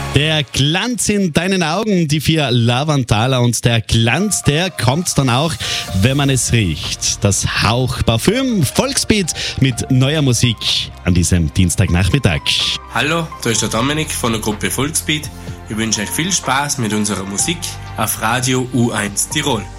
Der Glanz in deinen Augen, die 4 Lavantaler, und der Glanz, der kommt dann auch, wenn man es riecht. Das Hauch Parfüm Volksbeat mit neuer Musik an diesem Dienstagnachmittag. Hallo, da ist der Dominik von der Gruppe Volksbeat. Ich wünsche euch viel Spaß mit unserer Musik auf Radio U1 Tirol.